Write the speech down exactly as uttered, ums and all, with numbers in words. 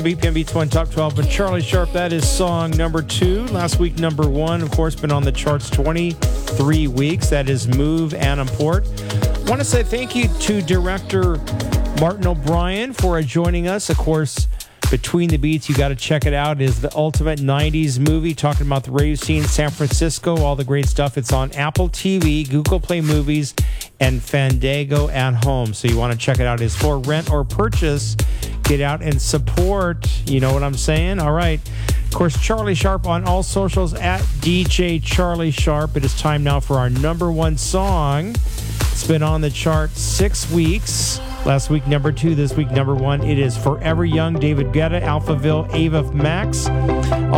B P M Beats One Top twelve with Charlie Sharp. That is song number two. Last week, number one, of course, been on the charts twenty-three weeks. That is Move Adam Port. I want to say thank you to director Martin O'Brien for joining us. Of course, Between the Beats, you got to check it out. It is the ultimate nineties movie talking about the rave scene in San Francisco, all the great stuff. It's on Apple T V, Google Play Movies, and Fandango at home. So you want to check it out. It's for rent or purchase. Get out and support. You know what I'm saying? All right. Of course, Charlie Sharp on all socials at D J Charlie Sharp. It is time now for our number one song. It's been on the chart six weeks. Last week, number two. This week, number one. It is Forever Young, David Guetta, Alphaville, Ava Max.